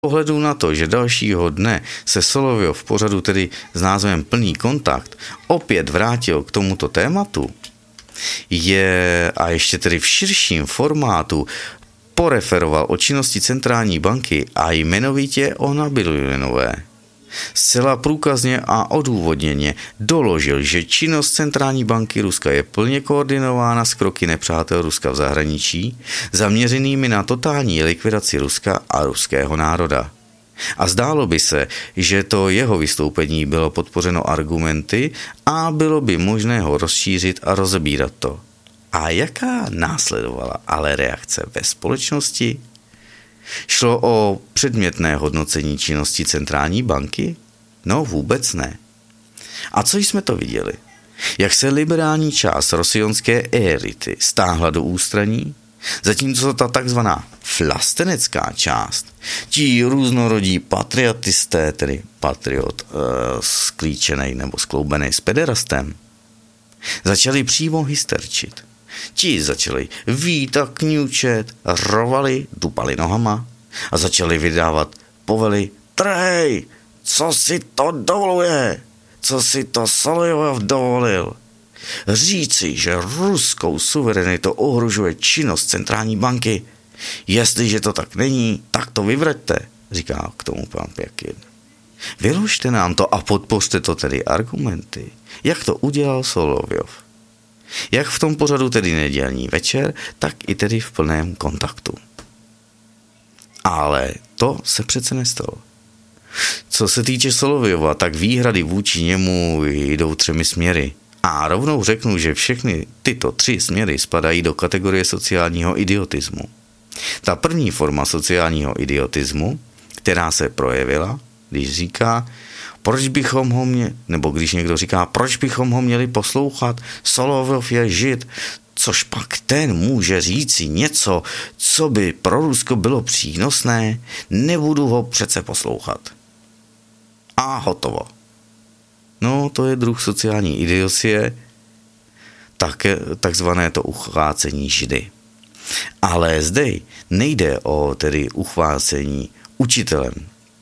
ohledu na to, že dalšího dne se Solovjov v pořadu tedy s názvem Plný kontakt opět vrátil k tomuto tématu, a ještě tedy v širším formátu poreferoval o činnosti centrální banky a jmenovitě o Nabilinové. Zcela průkazně a odůvodněně doložil, že činnost centrální banky Ruska je plně koordinována s kroky nepřátel Ruska v zahraničí, zaměřenými na totální likvidaci Ruska a ruského národa. A zdálo by se, že to jeho vystoupení bylo podpořeno argumenty a bylo by možné ho rozšířit a rozebírat to. A jaká následovala ale reakce ve společnosti? Šlo o předmětné hodnocení činnosti centrální banky? No vůbec ne. A co jsme to viděli? Jak se liberální část rosionské élity stáhla do ústraní, zatímco ta takzvaná vlastenecká část, ti různorodí patriotisté, tedy patriot sklíčenej nebo skloubenej s pederastem, začali přímo hysterčit. Ti začali vít a kňučet, rovali, dupali nohama a začali vydávat povely: Trej, co si to dovoluje? Co si to Solovjov dovolil? Říci, že ruskou suverenitu ohrožuje činnost centrální banky. Jestliže to tak není, tak to vyvraťte, říká k tomu pan Pjakin. Vyložte nám to a podpořte to tedy argumenty, jak to udělal Solovjov. Jak v tom pořadu tedy Nedělní večer, tak i tedy v Plném kontaktu. Ale to se přece nestalo. Co se týče Solovjova, tak výhrady vůči němu jdou 3 směry. A rovnou řeknu, že všechny tyto 3 směry spadají do kategorie sociálního idiotismu. Ta první forma sociálního idiotismu, která se projevila, když říká, proč bychom ho měli, nebo když někdo říká, proč bychom ho měli poslouchat, Solovjov je Žid, což pak ten může říci něco, co by pro Rusko bylo přínosné, nebudu ho přece poslouchat. A hotovo. No, to je druh sociální idiocie, takzvané to uchvácení Židy. Ale zde nejde o tedy uchvácení učitelem,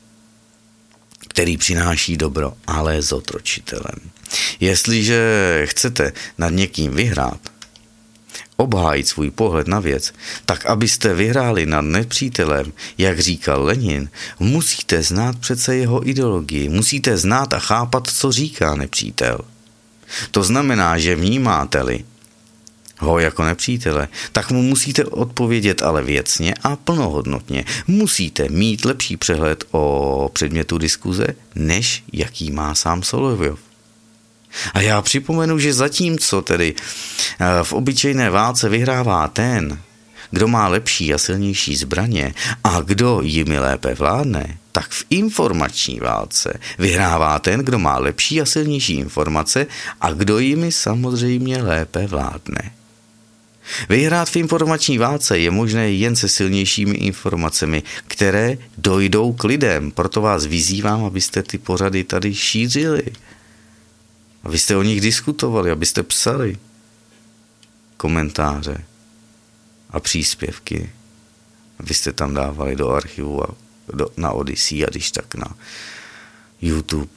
který přináší dobro, ale zotročitelem. Jestliže chcete nad někým vyhrát, obhájit svůj pohled na věc, tak abyste vyhráli nad nepřítelem, jak říkal Lenin, musíte znát přece jeho ideologii, musíte znát a chápat, co říká nepřítel. To znamená, že vnímáte-li ho jako nepřítele, tak mu musíte odpovědět ale věcně a plnohodnotně. Musíte mít lepší přehled o předmětu diskuze, než jaký má sám Solovjov. A já připomenu, že zatímco tedy v obyčejné válce vyhrává ten, kdo má lepší a silnější zbraně a kdo jimi lépe vládne, tak v informační válce vyhrává ten, kdo má lepší a silnější informace a kdo jimi samozřejmě lépe vládne. Vyhrát v informační válce je možné jen se silnějšími informacemi, které dojdou k lidem. Proto vás vyzývám, abyste ty pořady tady šířili. Abyste o nich diskutovali, abyste psali komentáře a příspěvky. Abyste tam dávali do archivu a na Odyssey a když tak na YouTube.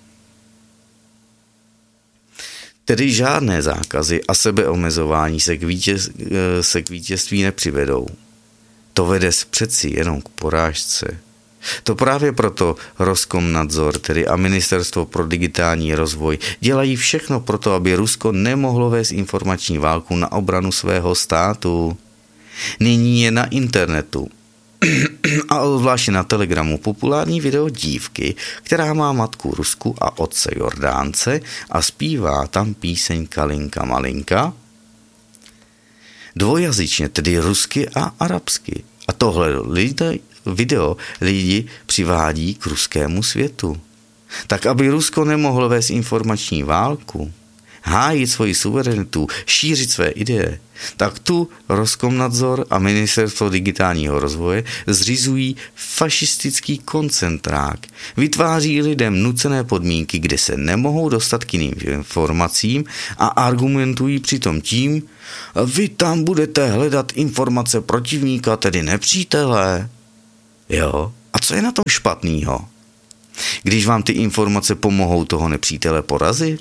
Tedy žádné zákazy a sebeomezování se k vítězství nepřivedou. To vede přeci jenom k porážce. To právě proto Roskomnadzor, tedy a Ministerstvo pro digitální rozvoj, dělají všechno proto, aby Rusko nemohlo vést informační válku na obranu svého státu. Nyní je na internetu a zvláště na Telegramu populární video dívky, která má matku Rusku a otce Jordánce a zpívá tam píseň Kalinka malinka, dvojazyčně, tedy rusky a arabsky. A tohle video lidi přivádí k ruskému světu. Tak, aby Rusko nemohlo vést informační válku, hájit svoji suverenitu, šířit své ideje, tak tu Roskomnadzor a Ministerstvo digitálního rozvoje zřizují fašistický koncentrák. Vytváří lidem nucené podmínky, kde se nemohou dostat k jiným informacím a argumentují přitom tím, vy tam budete hledat informace protivníka, tedy nepřítele. Jo, A co je na tom špatného? Když vám ty informace pomohou toho nepřítele porazit?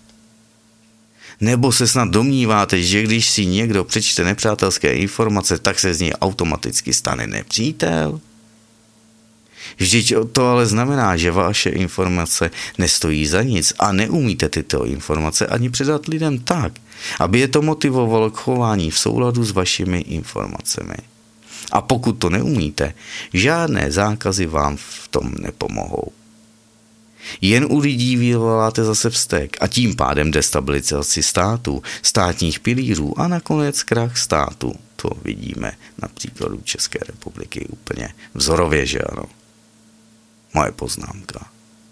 Nebo se snad domníváte, že když si někdo přečte nepřátelské informace, tak se z něj automaticky stane nepřítel? Vždyť to ale znamená, že vaše informace nestojí za nic a neumíte tyto informace ani předat lidem tak, aby je to motivovalo k chování v souladu s vašimi informacemi. A pokud to neumíte, žádné zákazy vám v tom nepomohou. Jen u lidí vyvoláte zase vztek a tím pádem destabilizaci států, státních pilířů a nakonec krach státu. To vidíme na příkladu České republiky úplně vzorově, že ano. Moje poznámka.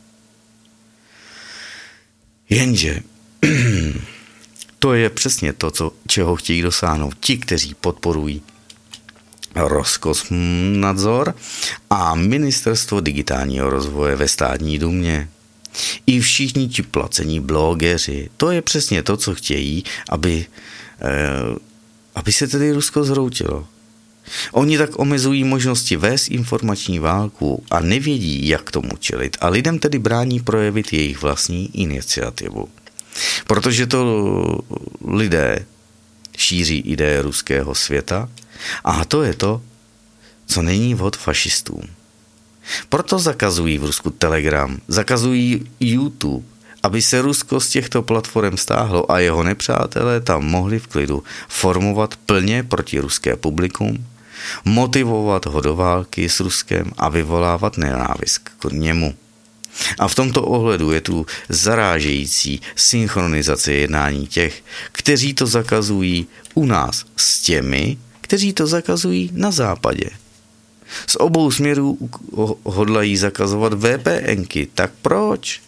Jenže to je přesně to, čeho chtějí dosáhnout ti, kteří podporují Roskosmnadzor a Ministerstvo digitálního rozvoje ve státní dumě. I všichni ti placení blogeři, to je přesně to, co chtějí, aby se tedy Rusko zhroutilo. Oni tak omezují možnosti vést informační válku a nevědí, jak tomu čelit a lidem tedy brání projevit jejich vlastní iniciativu. Protože to lidé šíří ideje ruského světa a to je to, co není vhod fašistům. Proto zakazují v Rusku Telegram, zakazují YouTube, aby se Rusko z těchto platform stáhlo a jeho nepřátelé tam mohli v klidu formovat plně protiruské publikum, motivovat ho do války s Ruskem a vyvolávat nenávist k němu. A v tomto ohledu je tu zarážející synchronizace jednání těch, kteří to zakazují u nás s těmi, kteří to zakazují na západě. Z obou směrů hodlají zakazovat VPNky, tak proč?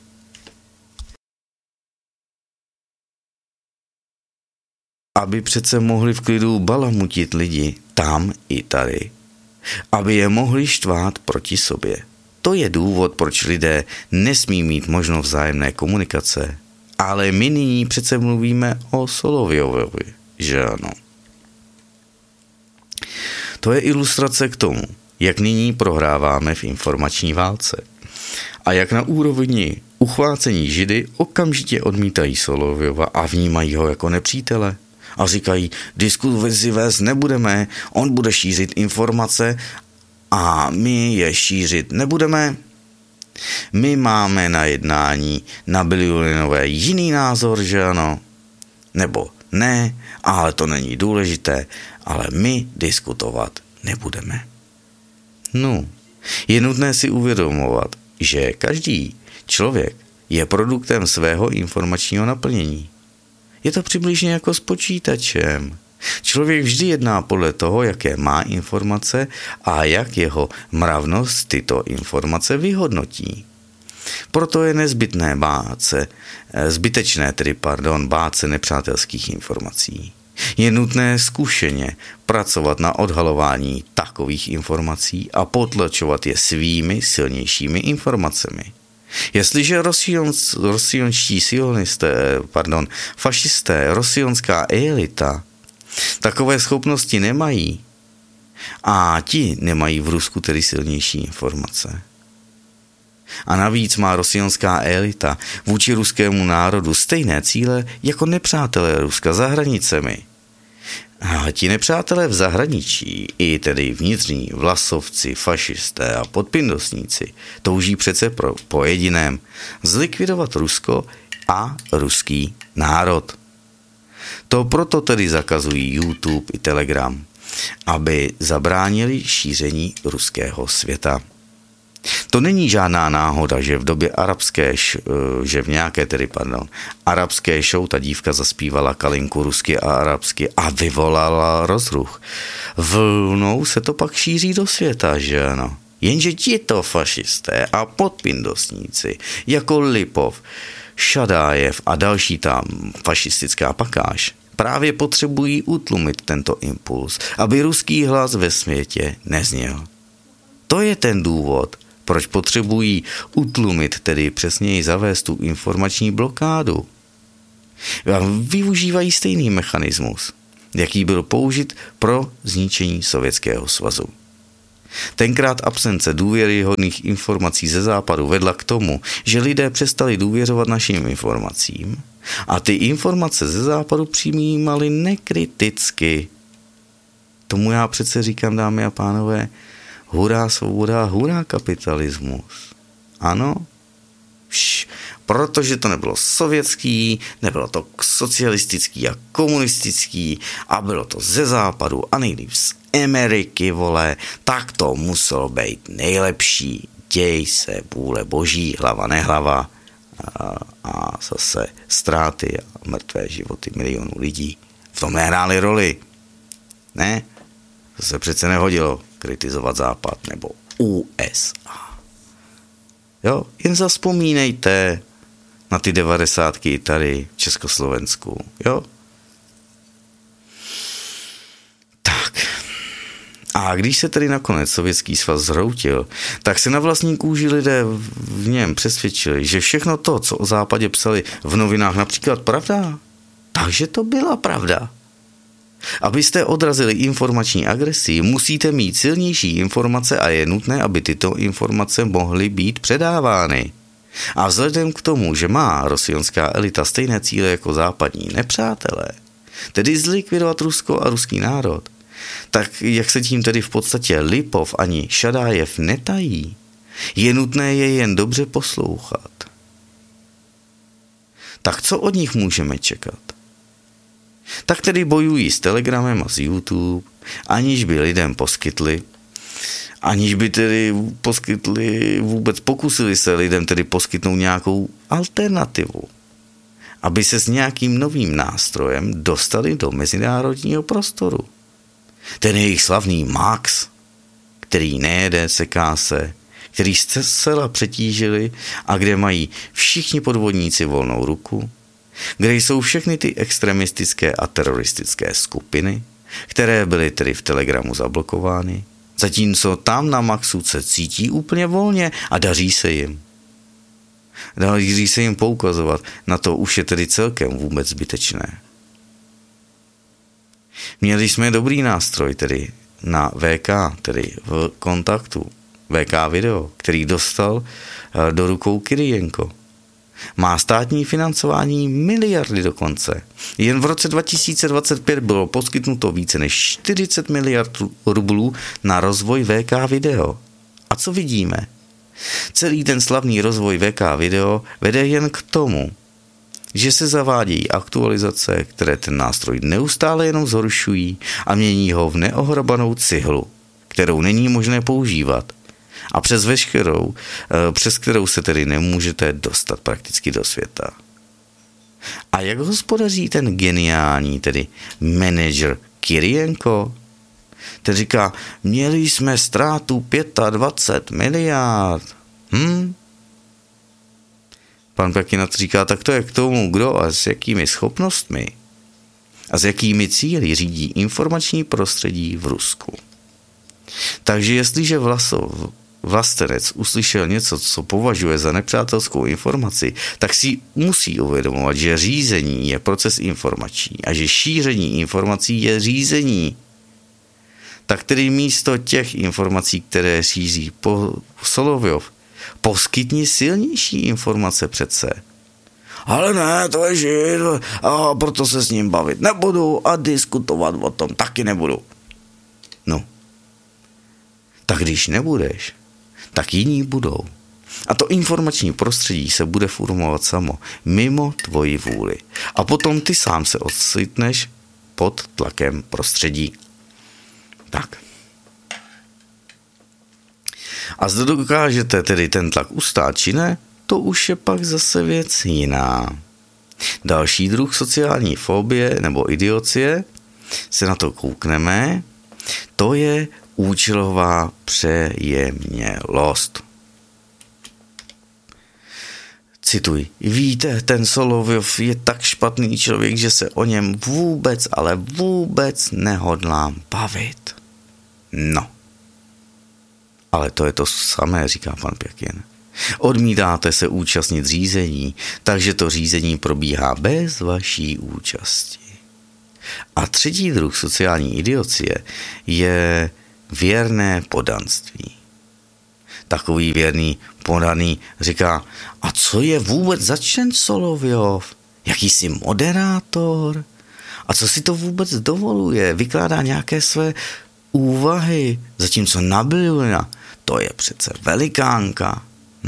Aby přece mohli v klidu balamutit lidi tam i tady. Aby je mohli štvát proti sobě. To je důvod, proč lidé nesmí mít možnost vzájemné komunikace. Ale my nyní přece mluvíme o Solovjovovi, že ano. To je ilustrace k tomu, jak nyní prohráváme v informační válce. A jak na úrovni uchvácení Židy okamžitě odmítají Solovjova a vnímají ho jako nepřítele. A říkají, diskuzi vést nebudeme, on bude šířit informace a my je šířit nebudeme. My máme na jednání na bilionové jiný názor, že ano? Nebo ne, ale to není důležité, ale my diskutovat nebudeme. No, je nutné si uvědomovat, že každý člověk je produktem svého informačního naplnění. Je to přibližně jako s počítačem. Člověk vždy jedná podle toho, jaké má informace a jak jeho mravnost tyto informace vyhodnotí. Proto je nezbytné bát se nepřátelských informací. Je nutné zkušeně pracovat na odhalování takových informací a potlačovat je svými silnějšími informacemi. Jestliže fašisté, rosionská elita takové schopnosti nemají a ti nemají v Rusku tedy silnější informace. A navíc má rosionská elita vůči ruskému národu stejné cíle jako nepřátelé Ruska za hranicemi. A ti nepřátelé v zahraničí, i tedy vnitřní vlasovci, fašisté a podpindosníci, touží přece po jediném zlikvidovat Rusko a ruský národ. To proto tedy zakazují YouTube i Telegram, aby zabránili šíření ruského světa. To není žádná náhoda, že v době arabské show ta dívka zaspívala kalinku rusky a arabsky a vyvolala rozruch. Vlnou se to pak šíří do světa, že ano? Jenže tito fašisté a podpindosníci, jako Lipov, Šadájev a další tam fašistická pakáž, právě potřebují utlumit tento impuls, aby ruský hlas ve světě nezněl. To je ten důvod, proč potřebují utlumit, tedy přesněji zavést tu informační blokádu. Využívají stejný mechanismus, jaký byl použit pro zničení Sovětského svazu. Tenkrát absence důvěryhodných informací ze západu vedla k tomu, že lidé přestali důvěřovat našim informacím a ty informace ze západu přijímali nekriticky. Tomu já přece říkám, dámy a pánové, hurá svoboda, hurá kapitalismus. Ano? Protože to nebylo sovětský, nebylo to socialistický a komunistický a bylo to ze západu a nejlíp z Ameriky, vole, tak to muselo být nejlepší. Děj se, vůle boží, hlava nehlava a zase ztráty a mrtvé životy milionů lidí. V tom nehrály roli. Ne? To se přece nehodilo kritizovat Západ nebo USA. Jo, jen zavzpomínejte na ty 90. tady v Československu, jo? Tak. A když se tedy nakonec Sovětský svaz zhroutil, tak se na vlastní kůži lidé v něm přesvědčili, že všechno to, co o západě psali v novinách, například pravda, takže to byla pravda. Abyste odrazili informační agresi, musíte mít silnější informace a je nutné, aby tyto informace mohly být předávány. A vzhledem k tomu, že má rosionská elita stejné cíle jako západní nepřátelé, tedy zlikvidovat Rusko a ruský národ, tak jak se tím tedy v podstatě Lipov ani Šadájev netají, je nutné je jen dobře poslouchat. Tak co od nich můžeme čekat? Tak tedy bojují s Telegramem a s YouTube, aniž by lidem poskytli, vůbec pokusili se lidem tedy poskytnout nějakou alternativu, aby se s nějakým novým nástrojem dostali do mezinárodního prostoru. Ten jejich slavný Max, který nejede, seká se, který zcela přetížili a kde mají všichni podvodníci volnou ruku, kde jsou všechny ty extremistické a teroristické skupiny, které byly tedy v Telegramu zablokovány, zatímco tam na Maxu se cítí úplně volně a daří se jim. Daří se jim poukazovat, na to už je tedy celkem vůbec zbytečné. Měli jsme dobrý nástroj tedy na VK, tedy v kontaktu, VK video, který dostal do rukou Kyrienko. Má státní financování miliardy dokonce. Jen v roce 2025 bylo poskytnuto více než 40 miliard rublů na rozvoj VK video. A co vidíme? Celý ten slavný rozvoj VK video vede jen k tomu, že se zavádějí aktualizace, které ten nástroj neustále jenom zhoršují a mění ho v neohrabanou cihlu, kterou není možné používat a přes kterou se tedy nemůžete dostat prakticky do světa. A jak hospodaří ten geniální, tedy manažer Kyrienko? Ten říká, měli jsme ztrátu 25 miliard. Pan Pjakin říká, tak to je k tomu, kdo a s jakými schopnostmi a s jakými cíli řídí informační prostředí v Rusku. Takže jestliže vlastenec uslyšel něco, co považuje za nepřátelskou informaci, tak si musí uvědomovat, že řízení je proces informační a že šíření informací je řízení. Tak tedy místo těch informací, které šíří Solovjov, poskytni silnější informace přece. Ale ne, to je žid a proto se s ním bavit nebudu a diskutovat o tom taky nebudu. No. Tak když nebudeš, tak jiní budou. A to informační prostředí se bude formovat samo, mimo tvoji vůli. A potom ty sám se ocitneš pod tlakem prostředí. Tak. A zda dokážete tedy ten tlak ustát, či ne, to už je pak zase věc jiná. Další druh sociální fobie nebo idiocie, se na to koukneme, to je účelová přejemělost. Cituji, víte, ten Solovjov je tak špatný člověk, že se o něm vůbec, ale vůbec nehodlám bavit. No. Ale to je to samé, říká pan Pjakin. Odmítáte se účastnit řízení, takže to řízení probíhá bez vaší účasti. A třetí druh sociální idiocie je věrné podanství. Takový věrný podaný říká, a co je vůbec za člen Solovějov? Jakýsi moderátor? A co si to vůbec dovoluje? Vykládá nějaké své úvahy, zatímco Nabiliulina, to je přece velikánka.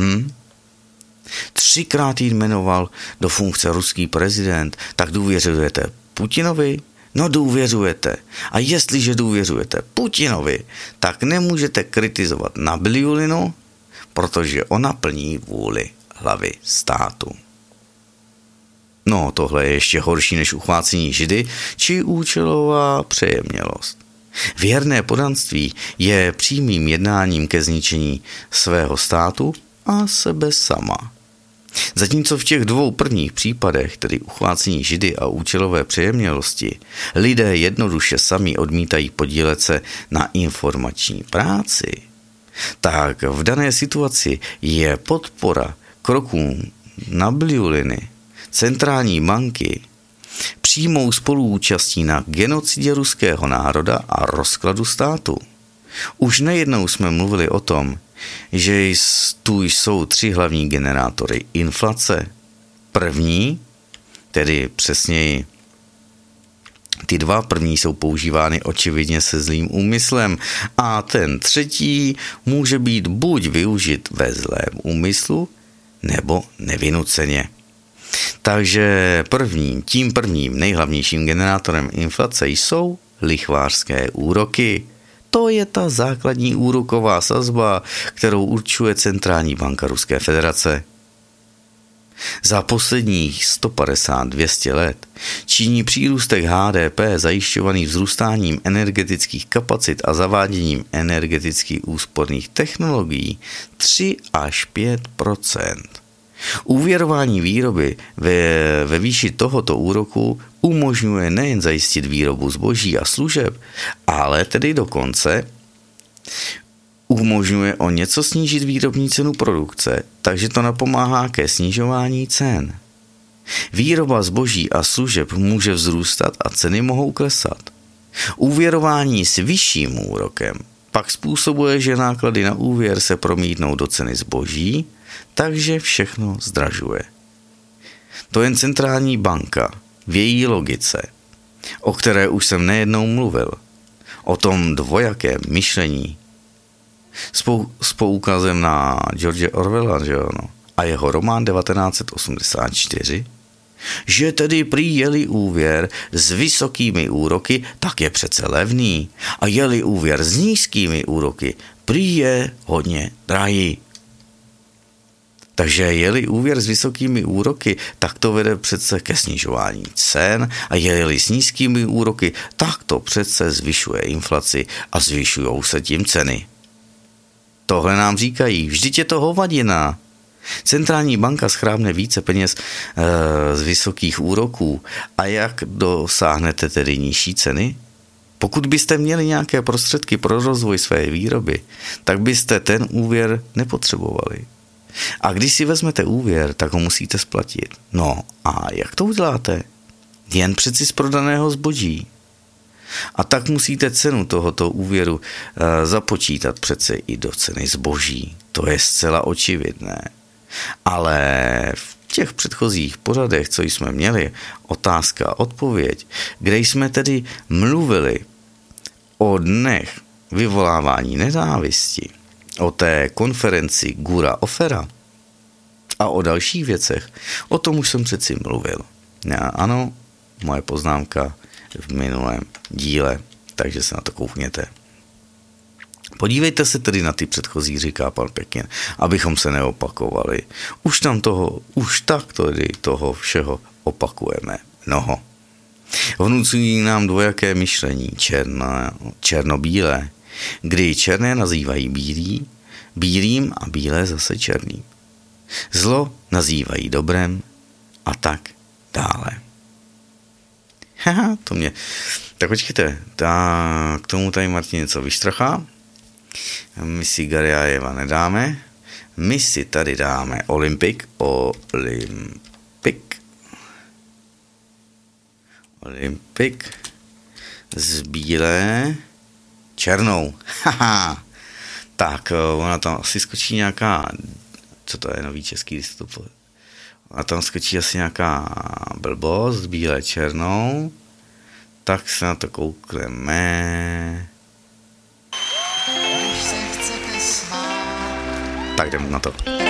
3krát ji jmenoval do funkce ruský prezident, tak důvěřujete Putinovi? No důvěřujete. A jestliže důvěřujete Putinovi, tak nemůžete kritizovat Nabiliulinu, protože ona plní vůli hlavy státu. No, tohle je ještě horší než uchvácení Židy či účelová přejemělost. Věrné podanství je přímým jednáním ke zničení svého státu a sebe sama. Zatímco v těch 2 prvních případech, tedy uchvácení Židy a účelové přejemělosti, lidé jednoduše sami odmítají podílet se na informační práci, tak v dané situaci je podpora krokům Nabiliuliny, centrální banky, přímou spoluúčastí na genocidě ruského národa a rozkladu státu. Už nejednou jsme mluvili o tom, že tu jsou 3 hlavní generátory inflace. První, tedy přesněji ty 2 první jsou používány očividně se zlým úmyslem a ten třetí může být buď využit ve zlém úmyslu, nebo nevinuceně. Takže tím prvním nejhlavnějším generátorem inflace jsou lichvářské úroky. To je ta základní úroková sazba, kterou určuje centrální banka Ruské federace. Za posledních 150-200 let činí přírůstek HDP zajišťovaný vzrůstáním energetických kapacit a zaváděním energeticky úsporných technologií 3 až 5%. Úvěrování výroby ve výši tohoto úroku umožňuje nejen zajistit výrobu zboží a služeb, ale tedy dokonce umožňuje o něco snížit výrobní cenu produkce, takže to napomáhá ke snižování cen. Výroba zboží a služeb může vzrůstat a ceny mohou klesat. Úvěrování s vyšším úrokem pak způsobuje, že náklady na úvěr se promítnou do ceny zboží, takže všechno zdražuje. To jen centrální banka v její logice, o které už jsem nejednou mluvil, o tom dvojakém myšlení s poukazem na George Orwella, že ano, a jeho román 1984, že tedy prý je-li úvěr s vysokými úroky, tak je přece levný, a je-li úvěr s nízkými úroky, prý je hodně drahý. Takže je-li úvěr s vysokými úroky, tak to vede přece ke snižování cen a je-li s nízkými úroky, tak to přece zvyšuje inflaci a zvyšují se tím ceny. Tohle nám říkají, vždyť je to hovadina. Centrální banka schrábne více peněz z vysokých úroků. A jak dosáhnete tedy nižší ceny? Pokud byste měli nějaké prostředky pro rozvoj své výroby, tak byste ten úvěr nepotřebovali. A když si vezmete úvěr, tak ho musíte splatit. No a jak to uděláte? Jen přeci z prodaného zboží. A tak musíte cenu tohoto úvěru započítat přece i do ceny zboží. To je zcela očividné. Ale v těch předchozích pořadech, co jsme měli, otázka a odpověď, kde jsme tedy mluvili o dnech vyvolávání nenávisti, o té konferenci Gura Ofera a o dalších věcech, o tom už jsem přeci mluvil. Ano, moje poznámka v minulém díle, takže se na to koukněte. Podívejte se tedy na ty předchozí, říká pan Pekin, abychom se neopakovali. Už tak toho všeho opakujeme mnoho. Vnucují nám dvojaké myšlení, černobílé, kdy černé nazývají bílým a bílé zase černým. Zlo nazývají dobrem a tak dále. Tak počkejte, k tomu tady Martin něco vyštrachá. My si Gariájeva nedáme. My si tady dáme Olympik z bílé, černou. Haha. Tak, ona tam asi skočí nějaká, co to je nový český výstup? A tam skočí asi nějaká blbost, bílé černou. Tak se na to koukneme. Tak jdeme na to.